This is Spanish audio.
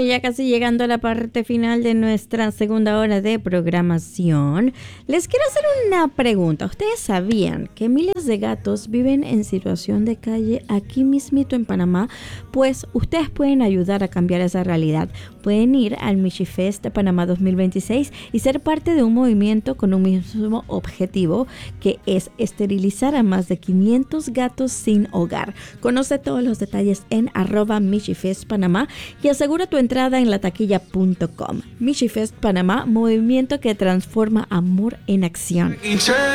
ya casi llegando a la parte final de nuestra segunda hora de programación. Les quiero hacer una pregunta. ¿Ustedes sabían que miles de gatos viven en situación de calle aquí mismito en Panamá? Pues ustedes pueden ayudar a cambiar esa realidad. Pueden ir al Michifest de Panamá 2026 y ser parte de un movimiento con un mismo objetivo, que es esterilizar a más de 500 gatos sin hogar. Conoce todos los detalles en @Michifest Panamá y asegura tu entrada en lataquilla.com. Michifest Panamá, movimiento que transforma amor en acción.